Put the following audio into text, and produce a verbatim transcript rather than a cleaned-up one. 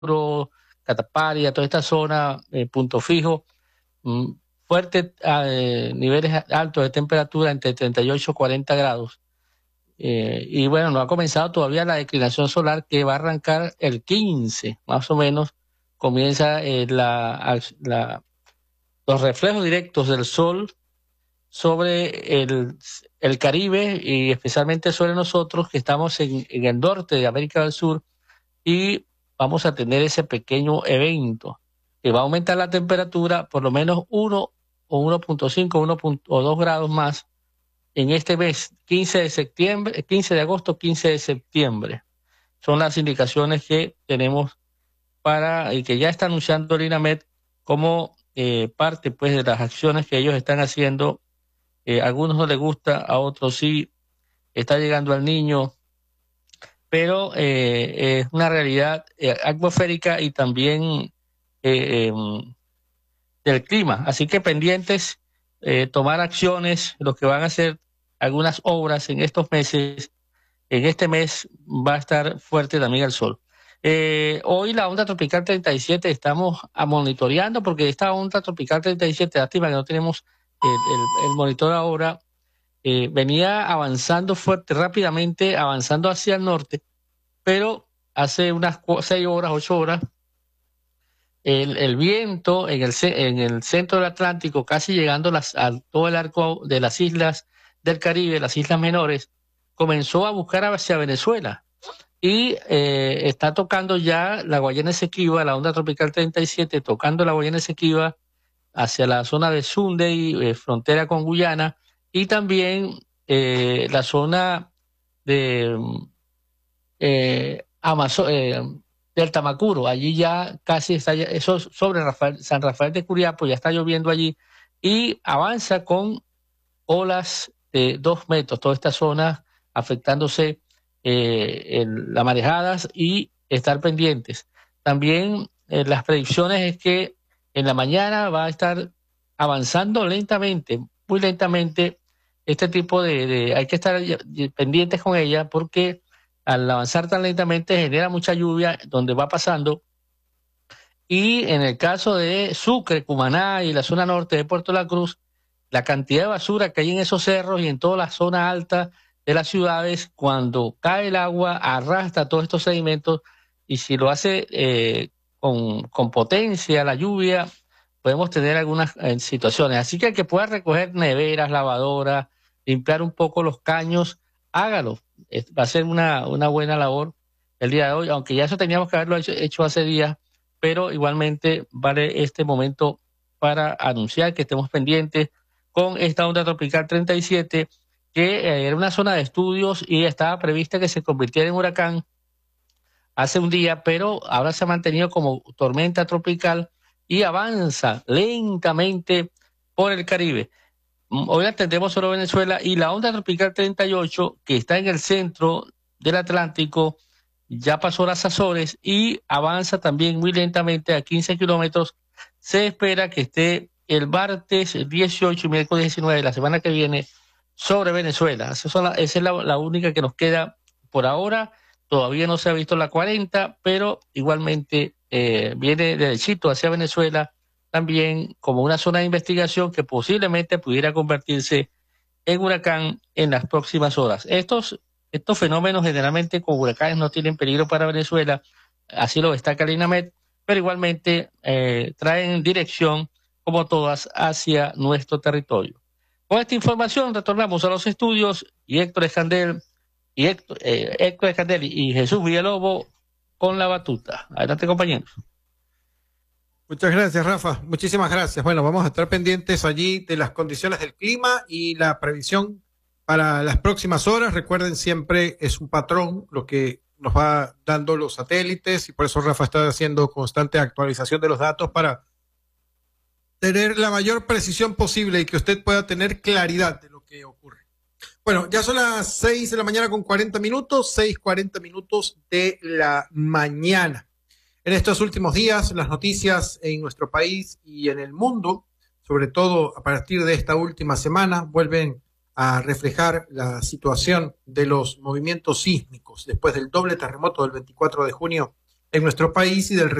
Cataparia, toda esta zona, eh, Punto Fijo, mm, fuertes eh, niveles altos de temperatura entre treinta y ocho y cuarenta grados. Eh, y bueno, no ha comenzado todavía la declinación solar, que va a arrancar el quince, más o menos. Comienza eh, la, la, los reflejos directos del sol sobre el, el Caribe y especialmente sobre nosotros que estamos en, en el norte de América del Sur, y vamos a tener ese pequeño evento que va a aumentar la temperatura por lo menos uno o uno punto cinco uno o dos grados más en este mes, quince de septiembre, quince de agosto, quince de septiembre. Son las indicaciones que tenemos para, y que ya está anunciando el INAMED como eh, parte pues de las acciones que ellos están haciendo. Eh, a algunos no les gusta, a otros sí, está llegando al niño, pero eh, es una realidad eh, atmosférica y también eh, eh, del clima. Así que pendientes, eh, tomar acciones, los que van a hacer algunas obras en estos meses. En este mes va a estar fuerte también el sol. Eh, hoy la onda tropical treinta y siete estamos a monitoreando, porque esta onda tropical treinta y siete, lástima que no tenemos el, el, el monitor ahora, eh, venía avanzando fuerte, rápidamente, avanzando hacia el norte, pero hace unas seis horas, ocho horas, el, el viento en el, en el centro del Atlántico, casi llegando las, a todo el arco de las islas del Caribe, las islas menores, comenzó a buscar hacia Venezuela y eh, está tocando ya la Guayana Esequiba, la onda tropical treinta y siete, tocando la Guayana Esequiba hacia la zona de Sunday, eh, frontera con Guyana, y también eh, la zona de eh, Amazo eh, del Tamacuro. Allí ya casi está, ya, eso sobre Rafael, San Rafael de Curiapo, ya está lloviendo allí, y avanza con olas de dos metros, toda esta zona afectándose eh, en las marejadas, y estar pendientes. También eh, las predicciones es que en la mañana va a estar avanzando lentamente, muy lentamente, este tipo de, de hay que estar pendientes con ella, porque al avanzar tan lentamente genera mucha lluvia donde va pasando. Y en el caso de Sucre, Cumaná y la zona norte de Puerto La Cruz, la cantidad de basura que hay en esos cerros y en toda la zona alta de las ciudades, cuando cae el agua, arrastra todos estos sedimentos, y si lo hace eh, con, con potencia la lluvia, podemos tener algunas eh, situaciones. Así que el que pueda recoger neveras, lavadoras, limpiar un poco los caños, hágalo. Es, va a ser una, una buena labor el día de hoy, aunque ya eso teníamos que haberlo hecho, hecho hace días, pero igualmente vale este momento para anunciar que estemos pendientes con esta onda tropical treinta y siete, que eh, era una zona de estudios y estaba prevista que se convirtiera en huracán hace un día, pero ahora se ha mantenido como tormenta tropical y avanza lentamente por el Caribe. Hoy atendemos solo Venezuela, y la onda tropical treinta y ocho, que está en el centro del Atlántico, ya pasó las Azores y avanza también muy lentamente a quince kilómetros. Se espera que esté el martes dieciocho y miércoles diecinueve de la semana que viene sobre Venezuela. Esa es la, esa es la, la única que nos queda por ahora. Todavía no se ha visto la cuarenta, pero igualmente eh, viene derechito hacia Venezuela, también como una zona de investigación que posiblemente pudiera convertirse en huracán en las próximas horas. Estos, estos fenómenos generalmente con huracanes no tienen peligro para Venezuela, así lo destaca el INAMED, pero igualmente eh, traen dirección, como todas, hacia nuestro territorio. Con esta información retornamos a los estudios, y Héctor Escandel y Héctor, eh, Héctor Escandel y Jesús Villalobos con la batuta. Adelante, compañeros. Muchas gracias, Rafa. Muchísimas gracias. Bueno, vamos a estar pendientes allí de las condiciones del clima y la previsión para las próximas horas. Recuerden, siempre es un patrón lo que nos va dando los satélites, y por eso Rafa está haciendo constante actualización de los datos para tener la mayor precisión posible y que usted pueda tener claridad de lo que ocurre. Bueno, ya son las seis de la mañana con cuarenta minutos, seis cuarenta minutos de la mañana. En estos últimos días, las noticias en nuestro país y en el mundo, sobre todo a partir de esta última semana, vuelven a reflejar la situación de los movimientos sísmicos después del doble terremoto del veinticuatro de junio en nuestro país y del